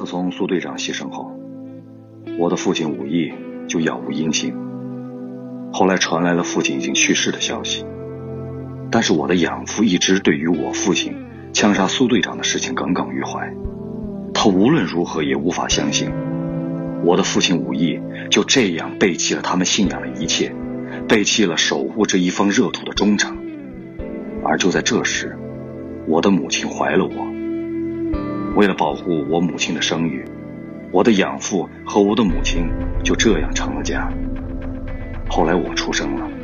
自从苏队长牺牲后，我的父亲武义就杳无音信。后来传来了父亲已经去世的消息，但是我的养父一直对于我父亲枪杀苏队长的事情耿耿于怀。他无论如何也无法相信，我的父亲武义就这样背弃了他们信仰的一切，背弃了守护这一方热土的忠诚。而就在这时，我的母亲怀了我。为了保护我母亲的声誉，我的养父和我的母亲就这样成了家。后来我出生了，